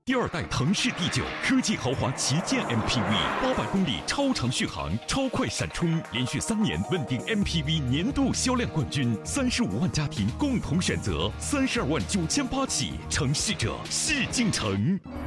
第二代腾势第9科技豪华旗舰 MPV，800公里超长续航，超快闪充，连续3年稳定 MPV 年度销量冠军，35万家庭共同选择，32万98起，成事者是进城。